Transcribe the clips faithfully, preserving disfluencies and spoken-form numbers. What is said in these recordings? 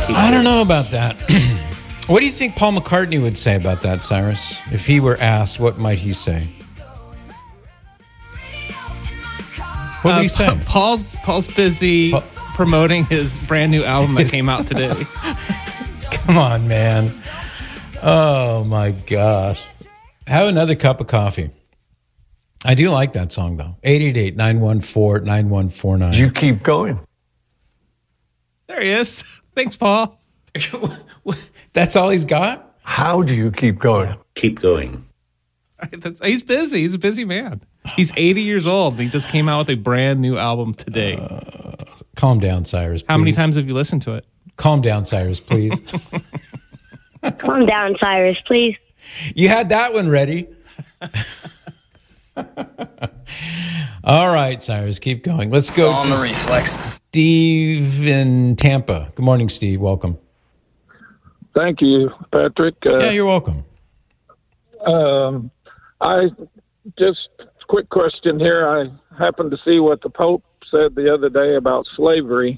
I don't know about that. What do you think Paul McCartney would say about that, Cyrus? If he were asked, what might he say? What would uh, he say? Paul's Paul's busy Paul- promoting his brand new album that came out today. Come on, man. Oh, my gosh. Have another cup of coffee. I do like that song, though. eight eight eight, nine one four, nine one four nine. You keep going. There he is. Thanks, Paul. That's all he's got? How do you keep going? Keep going. That's, he's busy. He's a busy man. He's eighty years old. He just came out with a brand new album today. Uh, calm down, Cyrus, please. How many times have you listened to it? Calm down, Cyrus, please. Calm down, Cyrus, please. You had that one ready. All right, Cyrus, keep going. Let's go on to the reflexes. Steve in Tampa. Good morning, Steve. Welcome. Thank you, Patrick. Uh, Yeah, you're welcome. um, I just quick question here. I happened to see what the Pope said the other day about slavery,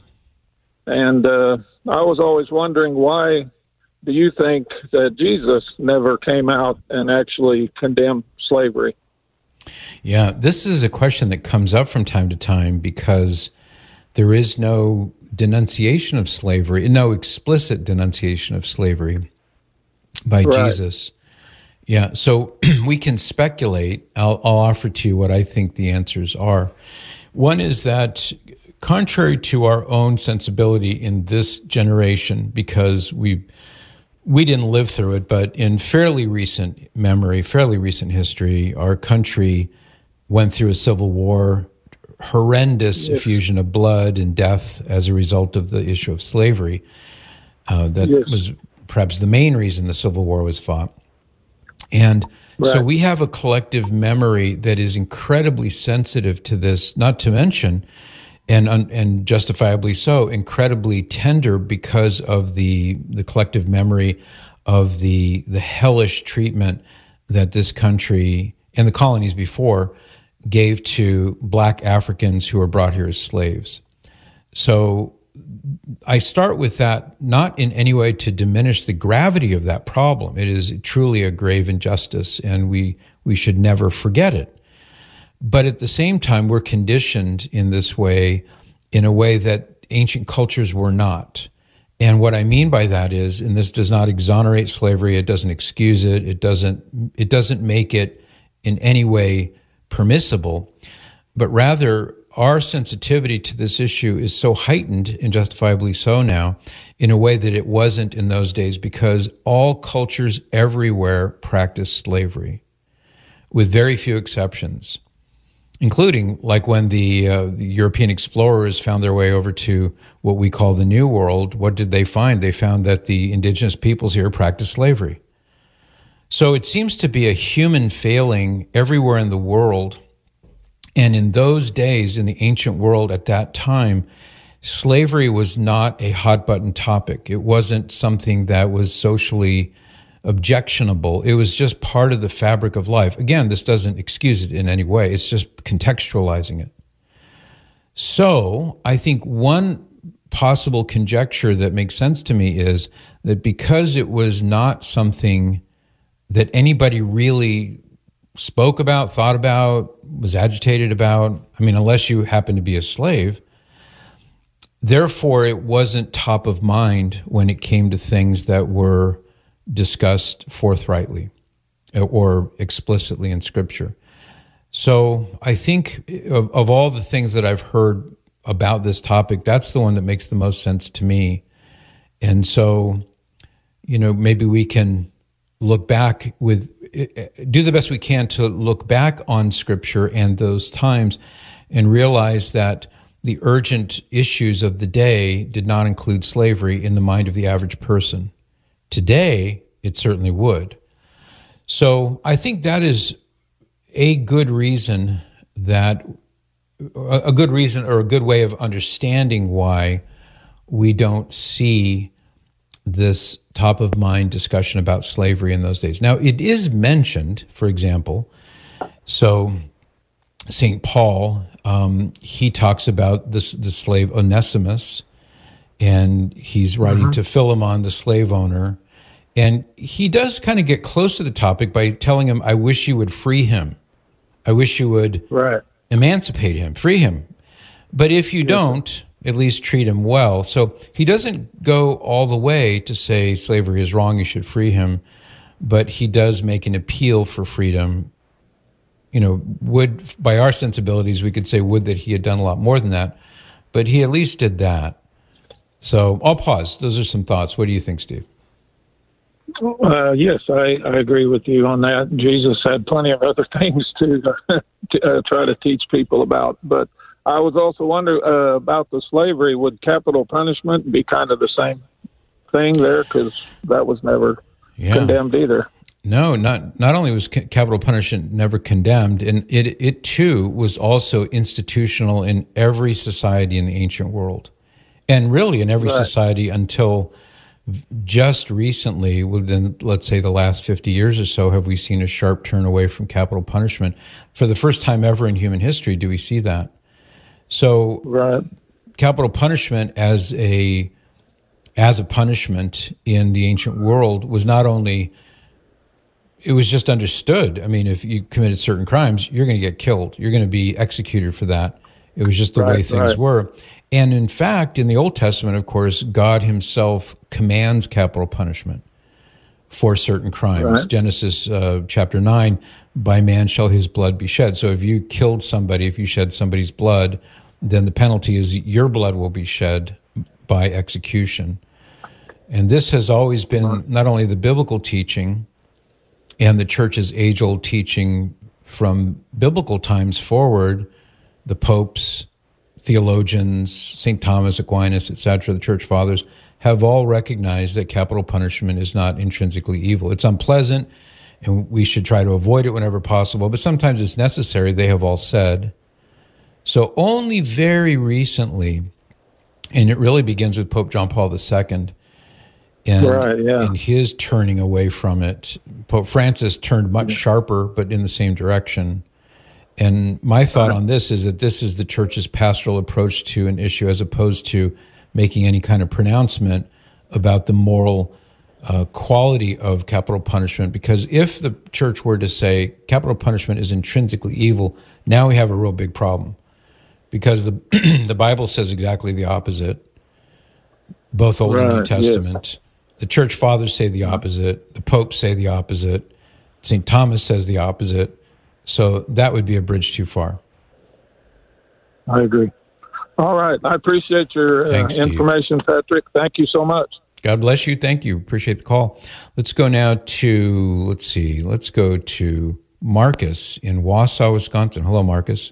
and uh, I was always wondering, why do you think that Jesus never came out and actually condemned slavery? Yeah, this is a question that comes up from time to time because there is no denunciation of slavery, no explicit denunciation of slavery by Right. Jesus. Yeah, so we can speculate. I'll, I'll offer to you what I think the answers are. One is that contrary to our own sensibility in this generation, because we we didn't live through it, but in fairly recent memory, fairly recent history, our country went through a civil war, horrendous Yes. effusion of blood and death as a result of the issue of slavery. Uh, that Yes. was perhaps the main reason the Civil War was fought. And so Right. we have a collective memory that is incredibly sensitive to this, not to mention, and and justifiably so, incredibly tender because of the the collective memory of the the hellish treatment that this country and the colonies before gave to black Africans who were brought here as slaves. So I start with that, not in any way to diminish the gravity of that problem. It is truly a grave injustice, and we, we should never forget it. But at the same time, we're conditioned in this way, in a way that ancient cultures were not. And what I mean by that is, and this does not exonerate slavery, it doesn't excuse it, it doesn't, it doesn't make it in any way permissible, but rather our sensitivity to this issue is so heightened, and justifiably so now, in a way that it wasn't in those days, because all cultures everywhere practice slavery, with very few exceptions, including like when the, uh, the European explorers found their way over to what we call the New World. What did they find? They found that the indigenous peoples here practice slavery. So it seems to be a human failing everywhere in the world. And in those days, in the ancient world at that time, slavery was not a hot button topic. It wasn't something that was socially objectionable. It was just part of the fabric of life. Again, this doesn't excuse it in any way. It's just contextualizing it. So I think one possible conjecture that makes sense to me is that because it was not something that anybody really spoke about, thought about, was agitated about, I mean, unless you happen to be a slave, therefore it wasn't top of mind when it came to things that were discussed forthrightly or explicitly in Scripture. So I think of, of all the things that I've heard about this topic, that's the one that makes the most sense to me. And so, you know, maybe we can look back with, do the best we can to look back on Scripture and those times and realize that the urgent issues of the day did not include slavery in the mind of the average person. Today, it certainly would. So I think that is a good reason that, a good reason or a good way of understanding why we don't see this top of mind discussion about slavery in those days. Now, it is mentioned, for example, so Saint Paul, um, he talks about this, the slave Onesimus and he's writing to Philemon, the slave owner. And he does kind of get close to the topic by telling him, I wish you would free him. I wish you would Right. emancipate him, free him. But if you don't, at least treat him well. So he doesn't go all the way to say slavery is wrong, you should free him. But he does make an appeal for freedom. You know, would, by our sensibilities, we could say would that he had done a lot more than that. But he at least did that. So I'll pause. Those are some thoughts. What do you think, Steve? Uh, yes, I, I agree with you on that. Jesus had plenty of other things to, to uh, try to teach people about. But I was also wondering uh, about the slavery. Would capital punishment be kind of the same thing there? Because that was never Yeah. condemned either. No, not not only was ca- capital punishment never condemned, and it it too was also institutional in every society in the ancient world, and really in every Right. society until v- just recently, within let's say the last fifty years or so, have we seen a sharp turn away from capital punishment. For the first time ever in human history, do we see that? So, Right. capital punishment as a as a punishment in the ancient world was not only, it was just understood. I mean, if you committed certain crimes, you're going to get killed. You're going to be executed for that. It was just the way Right, things right. were. And in fact, in the Old Testament, of course, God himself commands capital punishment for certain crimes. Right. Genesis uh, chapter nine, by man shall his blood be shed. So if you killed somebody, if you shed somebody's blood, then the penalty is your blood will be shed by execution. And this has always been not only the biblical teaching and the church's age-old teaching from biblical times forward, the popes, theologians, Saint Thomas Aquinas, et cetera, the church fathers, have all recognized that capital punishment is not intrinsically evil. It's unpleasant, and we should try to avoid it whenever possible, but sometimes it's necessary, they have all said. So only very recently, and it really begins with Pope John Paul the Second, and, Right, yeah. and his turning away from it. Pope Francis turned much sharper, but in the same direction. And my thought on this is that this is the church's pastoral approach to an issue as opposed to making any kind of pronouncement about the moral uh, quality of capital punishment. Because if the church were to say capital punishment is intrinsically evil, now we have a real big problem. Because the the Bible says exactly the opposite, both Old and New Right, yeah. Testament. The church fathers say the opposite. The popes say the opposite. Saint Thomas says the opposite. So that would be a bridge too far. I agree. All right. I appreciate your uh, Thanks, Steve. information, Patrick. Thank you so much. God bless you. Thank you. Appreciate the call. Let's go now to, let's see, let's go to Marcus in Wausau, Wisconsin. Hello, Marcus.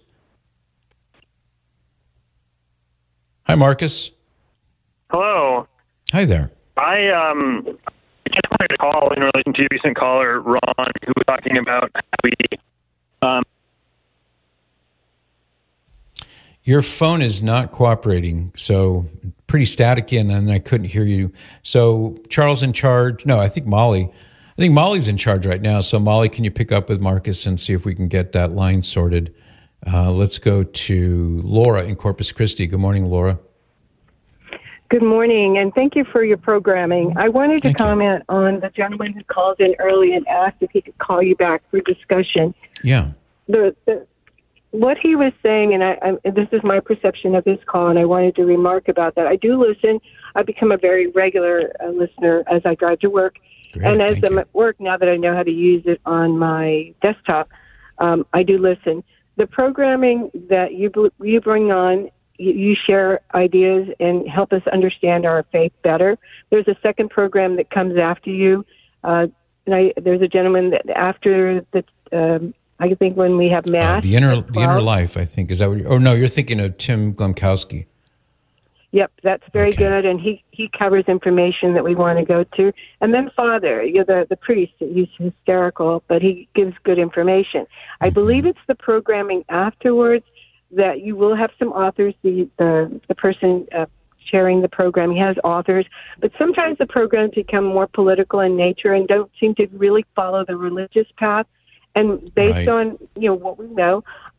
Hi, Marcus. Hello. Hi there. I um just wanted to call in relation to your recent caller, Ron, who was talking about how we um Your phone is not cooperating, so pretty staticky, and then I couldn't hear you. So Charles in charge. No, I think Molly. I think Molly's in charge right now. So Molly, can you pick up with Marcus and see if we can get that line sorted? Uh, let's go to Laura in Corpus Christi. Good morning, Laura. Good morning, and thank you for your programming. I wanted to Thank you. comment on the gentleman who called in early and asked if he could call you back for discussion. Yeah. The, the what he was saying, and I, I, this is my perception of his call, and I wanted to remark about that. I do listen. I've become a very regular uh, listener as I drive to work, Great, and as thank I'm you. at work now that I know how to use it on my desktop, um, I do listen. The programming that you bl- you bring on, you, you share ideas and help us understand our faith better. There's a second program that comes after you. Uh, and I, there's a gentleman that after the, um, I think when we have Uh, mass. the inner at the inner twelve. life, I think. Is that what you're, oh, no, you're thinking of Tim Glemkowski. Yep, that's very Okay. good, and he, he covers information that we want to go to. And then Father, you're the, the priest, he's hysterical, but he gives good information. I believe it's the programming afterwards that you will have some authors, the, the, the person uh, sharing the program, he has authors, but sometimes the programs become more political in nature and don't seem to really follow the religious path. And based Right. on, you know, what we know,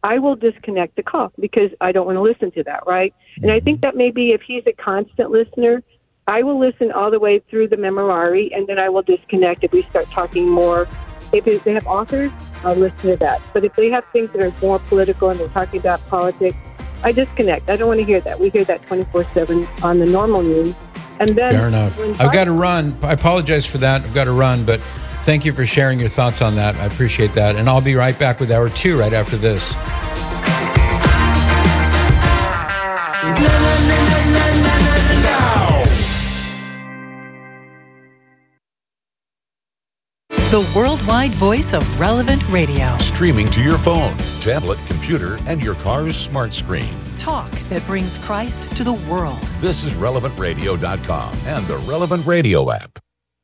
I will disconnect the call because I don't want to listen to that, right? And I think that maybe if he's a constant listener, I will listen all the way through the memorare, and then I will disconnect if we start talking more. If they have authors, I'll listen to that. But if they have things that are more political and they're talking about politics, I disconnect. I don't want to hear that. We hear that twenty-four seven on the normal news. And then Fair enough. I've got to run. I apologize for that. I've got to run, but thank you for sharing your thoughts on that. I appreciate that. And I'll be right back with hour two right after this. The worldwide voice of Relevant Radio. Streaming to your phone, tablet, computer, and your car's smart screen. Talk that brings Christ to the world. This is relevant radio dot com and the Relevant Radio app.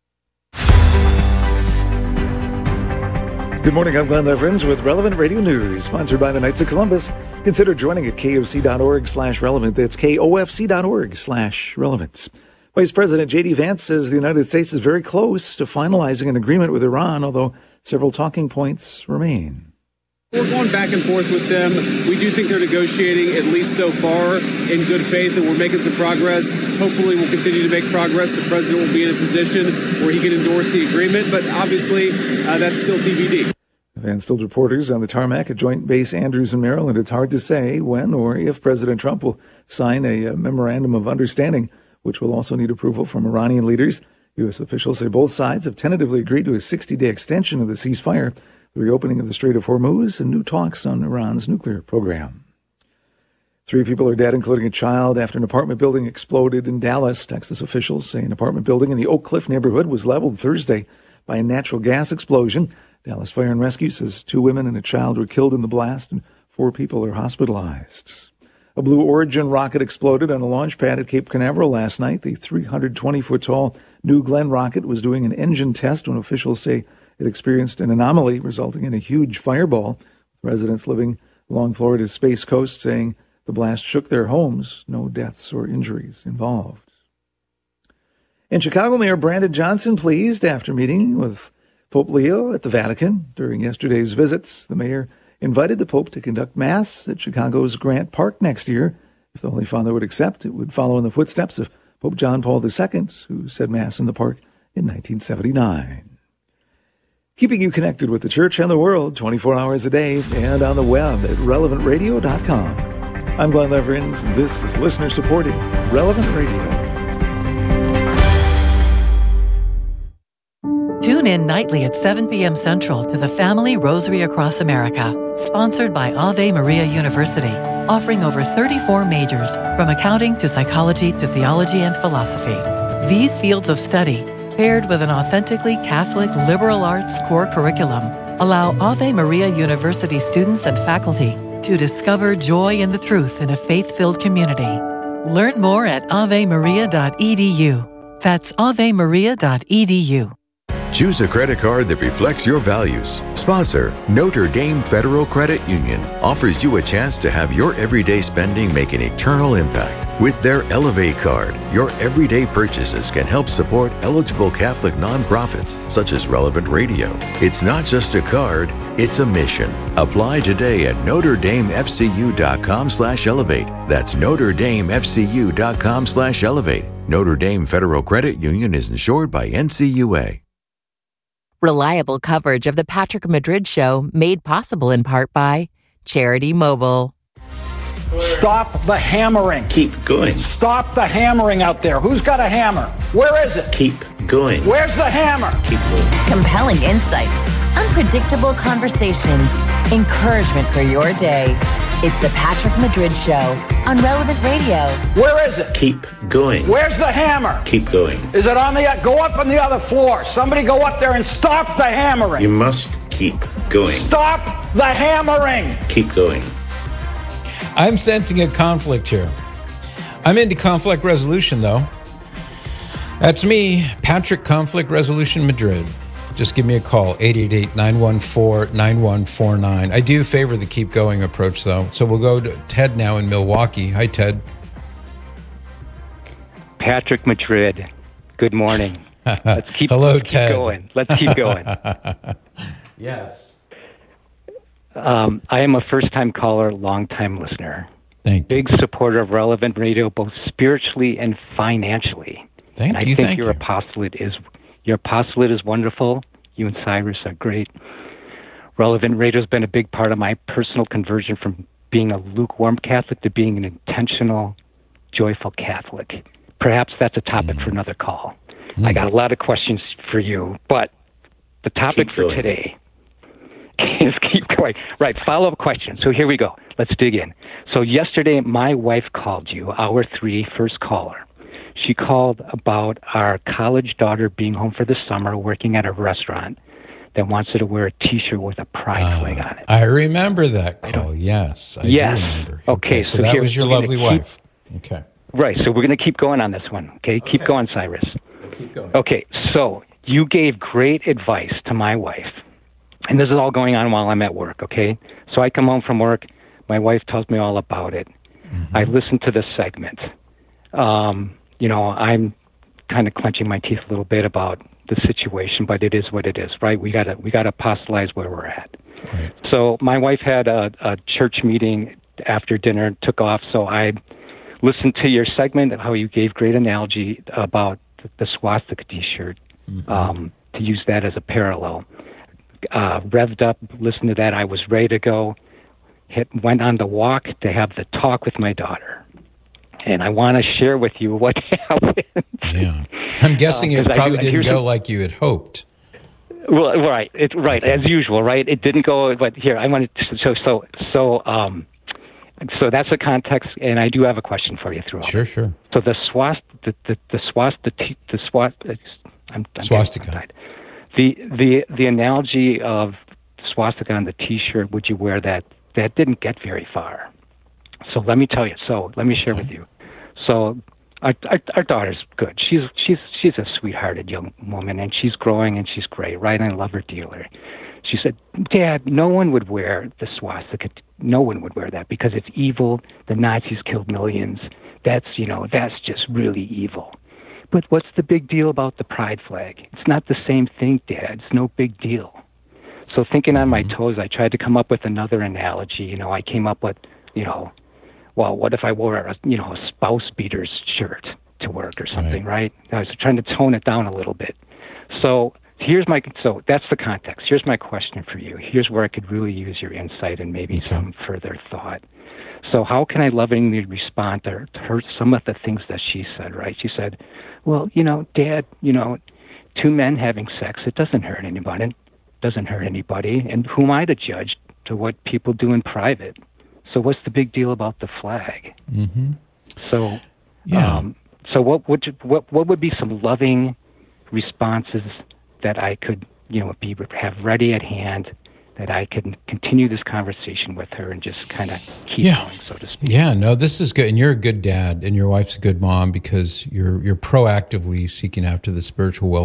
Good morning, I'm Glenn Leverins with Relevant Radio News, sponsored by the Knights of Columbus. Consider joining at kofc.org slash relevant. That's kofc.org slash relevant. Vice President J D Vance says the United States is very close to finalizing an agreement with Iran, although several talking points remain. We're going back and forth with them. We do think they're negotiating, at least so far, in good faith, and we're making some progress. Hopefully we'll continue to make progress. The president will be in a position where he can endorse the agreement, but obviously uh, that's still T B D. Vance told reporters on the tarmac at Joint Base Andrews in Maryland it's hard to say when or if President Trump will sign a, a memorandum of understanding, which will also need approval from Iranian leaders. U S officials say both sides have tentatively agreed to a sixty-day extension of the ceasefire, the reopening of the Strait of Hormuz, and new talks on Iran's nuclear program. Three people are dead, including a child, after an apartment building exploded in Dallas. Texas officials say an apartment building in the Oak Cliff neighborhood was leveled Thursday by a natural gas explosion. Dallas Fire and Rescue says two women and a child were killed in the blast, and four people are hospitalized. A Blue Origin rocket exploded on a launch pad at Cape Canaveral last night. The three hundred twenty foot tall New Glenn rocket was doing an engine test when officials say it experienced an anomaly, resulting in a huge fireball. Residents living along Florida's Space Coast saying the blast shook their homes. No deaths or injuries involved. And Chicago Mayor Brandon Johnson pleased after meeting with Pope Leo at the Vatican. During yesterday's visits, the mayor invited the Pope to conduct Mass at Chicago's Grant Park next year. If the Holy Father would accept, it would follow in the footsteps of Pope John Paul the Second, who said Mass in the park in nineteen seventy-nine. Keeping you connected with the church and the world twenty-four hours a day and on the web at relevant radio dot com. I'm Glenn Leverins, and this is listener-supported Relevant Radio. Tune in nightly at seven p.m. Central to the Family Rosary Across America, sponsored by Ave Maria University, offering over thirty-four majors, from accounting to psychology to theology and philosophy. These fields of study, paired with an authentically Catholic liberal arts core curriculum, allow Ave Maria University students and faculty to discover joy in the truth in a faith-filled community. Learn more at ave maria dot e d u. That's ave maria dot e d u. Choose a credit card that reflects your values. Sponsor Notre Dame Federal Credit Union offers you a chance to have your everyday spending make an eternal impact. With their Elevate card, your everyday purchases can help support eligible Catholic nonprofits such as Relevant Radio. It's not just a card, it's a mission. Apply today at notre dame f c u dot com slash elevate. That's notre dame f c u dot com slash elevate. Notre Dame Federal Credit Union is insured by N C U A. Reliable coverage of the Patrick Madrid Show, made possible in part by Charity Mobile. Stop the hammering. Keep going. Stop the hammering out there. Who's got a hammer? Where is it? Keep going. Where's the hammer? Keep going. Compelling insights, unpredictable conversations, encouragement for your day. It's the Patrick Madrid Show on Relevant Radio. Where is it? Keep going. Where's the hammer? Keep going. Is it on the, go up on the other floor. Somebody go up there and stop the hammering. You must keep going. Stop the hammering. Keep going. I'm sensing a conflict here. I'm into conflict resolution, though. That's me, Patrick Conflict Resolution Madrid. Just give me a call, eight eight eight, nine one four, nine one four nine. I do favor the keep going approach, though. So we'll go to Ted now in Milwaukee. Hi, Ted. Patrick Madrid, good morning. Let's keep, Hello, let's Ted. keep going. Let's keep going. Yes. Um, I am a first-time caller, long-time listener. Thank Big supporter of Relevant Radio, both spiritually and financially. Thank and you. I think thank your you. apostolate is your apostolate is wonderful. You and Cyrus are great. Relevant Radio has been a big part of my personal conversion from being a lukewarm Catholic to being an intentional, joyful Catholic. Perhaps that's a topic mm. for another call. Mm. I got a lot of questions for you, but the topic keep for going. today is keep going. Right, follow-up question. So here we go. Let's dig in. So yesterday, my wife called you, hour three, first caller. She called about our college daughter being home for the summer, working at a restaurant that wants her to wear a T-shirt with a pride uh, flag on it. I remember that call. Yes, I yes. do remember. Okay, okay so, so that here, was your lovely keep, wife. Okay. Right, so we're going to keep going on this one. Okay, keep okay. going, Cyrus. Keep going. Okay, so you gave great advice to my wife, and this is all going on while I'm at work, okay? So I come home from work, my wife tells me all about it. Mm-hmm. I listen to this segment. Um, you know, I'm kind of clenching my teeth a little bit about the situation, but it is what it is, right? We gotta we gotta apostolize where we're at. Right. So my wife had a, a church meeting after dinner, took off, so I listened to your segment of how you gave great analogy about the, the swastika T-shirt, mm-hmm. um, to use that as a parallel. Uh, revved up, listened to that. I was ready to go. Hit, went on the walk to have the talk with my daughter. And I want to share with you what happened. Yeah. I'm guessing uh, it probably do, didn't go some, like you had hoped. Well, right. It, right, okay. As usual, right? It didn't go, but here, I wanted to, so, so, so, um, so that's the context, and I do have a question for you throughout. Sure, sure. So the swast, the, the, the swast, the, the swast, I'm, I'm swastika. The, the, the analogy of swastika on the T-shirt, would you wear that? That didn't get very far. So let me tell you. So let me share okay. with you. So our, our our daughter's good. She's she's she's a sweethearted young woman, and she's growing, and she's great, right? And I love her dearly. She said, "Dad, no one would wear the swastika. No one would wear that because it's evil. The Nazis killed millions. That's you know that's just really evil. But what's the big deal about the pride flag? It's not the same thing, Dad. It's no big deal." So thinking on my toes, I tried to come up with another analogy. You know, I came up with, you know, well, what if I wore a, you know, a spouse beater's shirt to work or something, right? right? I was trying to tone it down a little bit. So here's my, so that's the context. Here's my question for you. Here's where I could really use your insight and maybe okay. some further thought. So how can I lovingly respond to her, to her, some of the things that she said, right? She said, well, you know, Dad, you know, two men having sex, it doesn't hurt anybody. It doesn't hurt anybody. And who am I to judge to what people do in private? So what's the big deal about the flag? Mm-hmm. So, yeah. um, so what would you, what what would be some loving responses that I could, you know, be have ready at hand, that I could continue this conversation with her and just kind of keep yeah. going, so to speak. Yeah, no, this is good, and you're a good dad, and your wife's a good mom because you're you're proactively seeking after the spiritual well.